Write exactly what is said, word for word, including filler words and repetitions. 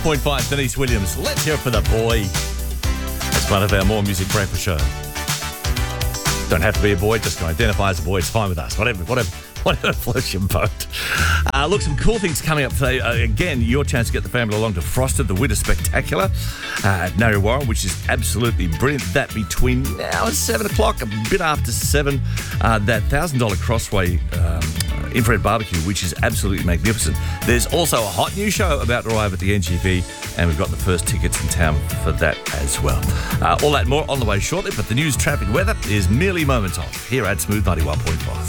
point five, Denise Williams. Let's hear it for the boy. It's part of our More Music Breakfast show. Don't have to be a boy, just identify as a boy. It's fine with us. Whatever, whatever, whatever floats your boat. Uh, look, some cool things coming up today. Uh, again, your chance to get the family along to Frosted, the Winter Spectacular uh, at Narre which is absolutely brilliant. That between now and seven o'clock, a bit after seven, uh, that one thousand dollars Crossway um, infrared barbecue, which is absolutely magnificent. There's also a hot new show about to arrive at the N G V, and we've got the first tickets in town for that as well. Uh, all that and more on the way shortly, but the news, traffic, weather is merely moments off here at Smooth ninety-one point five.